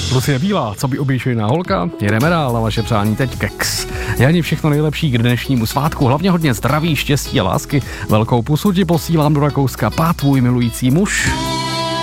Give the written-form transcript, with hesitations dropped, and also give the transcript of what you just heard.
Lucie Bílá, co by obyčejná holka? Jedeme dál na vaše přání teď Kex. Jani, všechno nejlepší k dnešnímu svátku, hlavně hodně zdraví, štěstí a lásky. Velkou pusu ti posílám do Rakouska, tvůj milující muž.